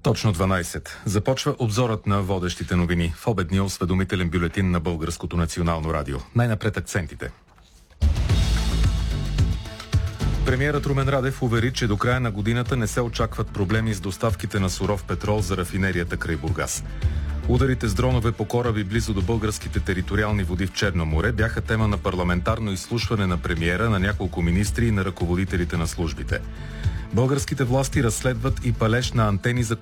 Точно 12. Започва обзорът на водещите новини в обедния осведомителен бюлетин на Българското национално радио. Най-напред акцентите. Премиерът Румен Радев увери, че до края на годината не се очакват проблеми с доставките на суров петрол за рафинерията край Бургас. Ударите с дронове по кораби близо до българските териториални води в Черно море бяха тема на парламентарно изслушване на премиера, на няколко министри и на ръководителите на службите. Българските власти разследват и палеж на антени за